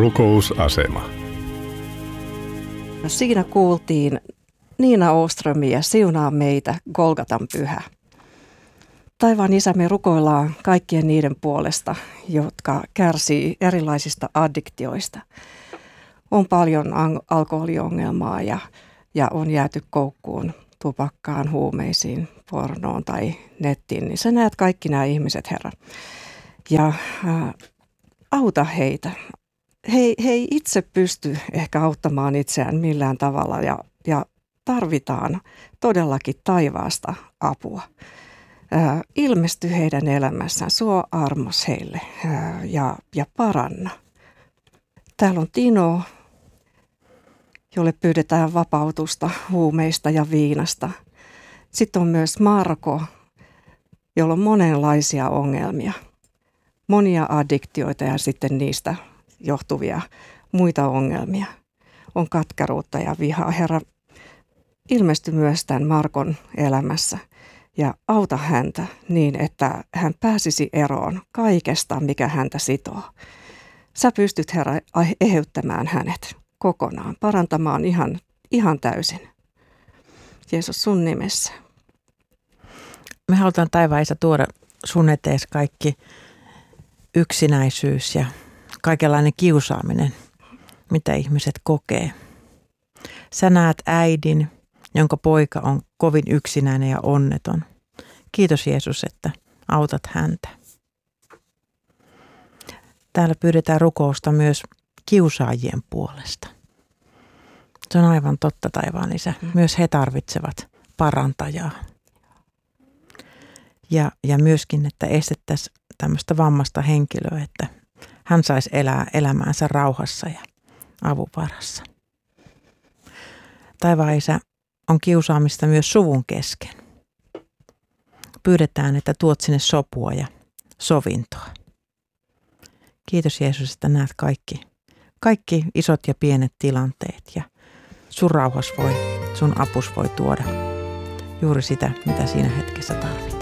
Rukousasema. Siinä kuultiin Niina Åströmiä Siunaa meitä, Golgatan pyhä. Taivaan Isä, me rukoillaan kaikkien niiden puolesta, jotka kärsii erilaisista addiktioista. On paljon alkoholiongelmaa ja on jääty koukkuun tupakkaan, huumeisiin, pornoon tai nettiin. Niin sä näet kaikki nämä ihmiset, Herra. Ja auta heitä. He ei itse pysty ehkä auttamaan itseään millään tavalla ja tarvitaan todellakin taivaasta apua. Ilmesty heidän elämässään, suo armos heille ja paranna. Täällä on Tino, jolle pyydetään vapautusta huumeista ja viinasta. Sitten on myös Marko, jolla on monenlaisia ongelmia, monia addiktioita ja sitten niistä johtuvia muita ongelmia. On katkeruutta ja vihaa. Herra, ilmesty myös tämän Markon elämässä ja auta häntä niin, että hän pääsisi eroon kaikesta, mikä häntä sitoo. Sä pystyt, Herra, eheyttämään hänet kokonaan, parantamaan ihan täysin. Jeesus, sun nimessä. Me halutaan, taivaan Isä, tuoda sun etees kaikki yksinäisyys ja kaikenlainen kiusaaminen, mitä ihmiset kokee. Sä näet äidin, jonka poika on kovin yksinäinen ja onneton. Kiitos Jeesus, että autat häntä. Täällä pyydetään rukousta myös kiusaajien puolesta. Se on aivan totta, taivaan Isä. Myös he tarvitsevat parantajaa. Ja myöskin, että estettäisiin tämmöistä vammasta henkilöä, että hän saisi elää elämäänsä rauhassa ja avun varassa. Taivaan Isä, on kiusaamista myös suvun kesken. Pyydetään, että tuot sinne sopua ja sovintoa. Kiitos Jeesus, että näet kaikki isot ja pienet tilanteet ja sun rauhas sun apus voi tuoda juuri sitä, mitä siinä hetkessä tarvitsee.